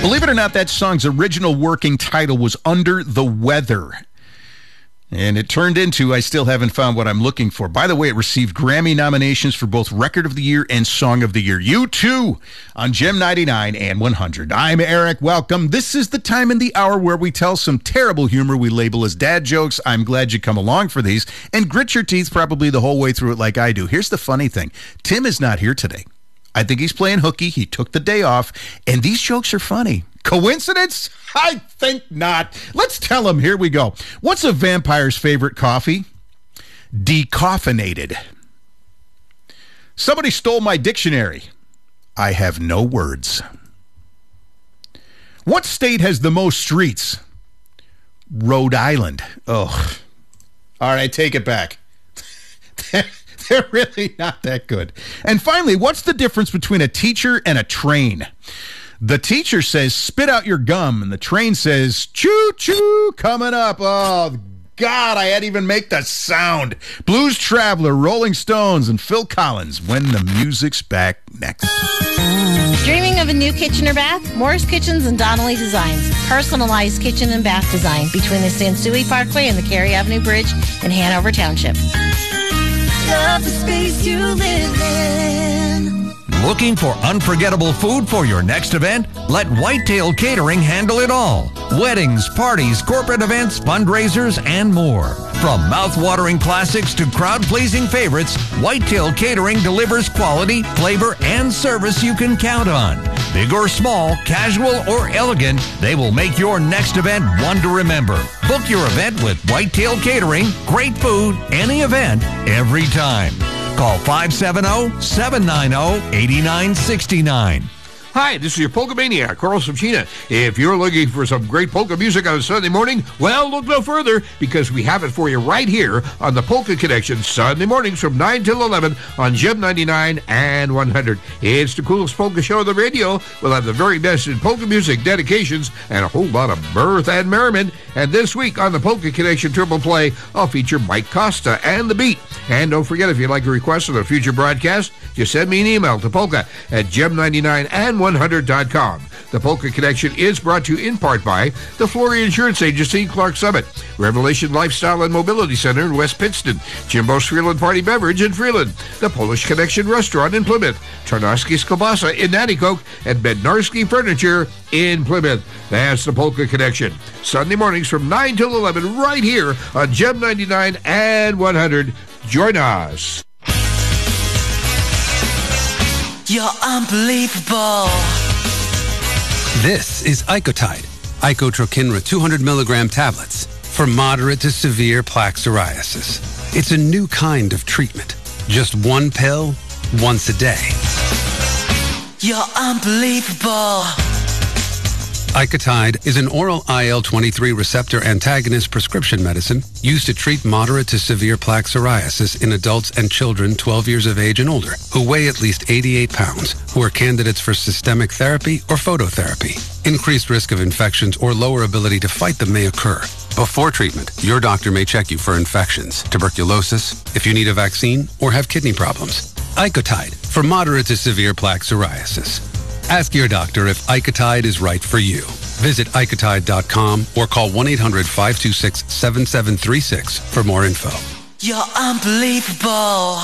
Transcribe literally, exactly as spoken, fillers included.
Believe it or not, that song's original working title was Under the Weather. And it turned into I Still Haven't Found What I'm Looking For. By the way, it received Grammy nominations for both Record of the Year and Song of the Year. You too on Gem ninety-nine and one hundred. I'm Eric. Welcome. This is the time in the hour where we tell some terrible humor we label as dad jokes. I'm glad you come along for these. And grit your teeth probably the whole way through it like I do. Here's the funny thing. Tim is not here today. I think he's playing hooky. He took the day off. And these jokes are funny. Coincidence? I think not. Let's tell him. Here we go. What's a vampire's favorite coffee? Decaffeinated. Somebody stole my dictionary. I have no words. What state has the most streets? Rhode Island. Oh. All right, take it back. They're really not that good. And finally, what's the difference between a teacher and a train? The teacher says, spit out your gum, and the train says, choo-choo, coming up. Oh, God, I had to even make the sound. Blues Traveler, Rolling Stones, and Phil Collins, When the Music's Back, next. Dreaming of a new kitchen or bath? Moore's Kitchens and Donnelly Designs. Personalized kitchen and bath design between the Sansui Parkway and the Cary Avenue Bridge in Hanover Township. Love the space you live in. Looking for unforgettable food for your next event? Let Whitetail Catering handle it all. Weddings, parties, corporate events, fundraisers, and more. From mouth-watering classics to crowd-pleasing favorites, Whitetail Catering delivers quality, flavor, and service you can count on. Big or small, casual or elegant, they will make your next event one to remember. Book your event with Whitetail Catering. Great food, any event, every time. Call five seven zero, seven nine zero, eight nine six nine. Hi, this is your Polka Maniac, Carl Subchina. If you're looking for some great polka music on a Sunday morning, well, look no further, because we have it for you right here on the Polka Connection, Sunday mornings from nine till eleven on Gem ninety-nine and one hundred. It's the coolest polka show on the radio. We'll have the very best in polka music, dedications, and a whole lot of mirth and merriment. And this week on the Polka Connection Triple Play, I'll feature Mike Costa and The Beat. And don't forget, if you'd like a request on a future broadcast, just send me an email to polka at gem ninety-nine and one hundred dot com. The Polka Connection is brought to you in part by the Flory Insurance Agency in Clark Summit, Revelation Lifestyle and Mobility Center in West Pittston, Jimbo's Freeland Party Beverage in Freeland, the Polish Connection Restaurant in Plymouth, Tarnowski's Kielbasa in Nanticoke, and Bednarski Furniture in Plymouth. That's the Polka Connection. Sunday mornings from nine till eleven right here on Gem ninety-nine and one hundred. Join us. You're unbelievable. This is Icotide, Icotrokinra two hundred milligram tablets for moderate to severe plaque psoriasis. It's a new kind of treatment. Just one pill, once a day. You're unbelievable. Icotide is an oral I L twenty-three receptor antagonist prescription medicine used to treat moderate to severe plaque psoriasis in adults and children twelve years of age and older who weigh at least eighty-eight pounds, who are candidates for systemic therapy or phototherapy. Increased risk of infections or lower ability to fight them may occur. Before treatment, your doctor may check you for infections, tuberculosis, if you need a vaccine, or have kidney problems. Icotide for moderate to severe plaque psoriasis. Ask your doctor if Icotide is right for you. Visit Icotide dot com or call one eight hundred, five two six, seven seven three six for more info. You're unbelievable.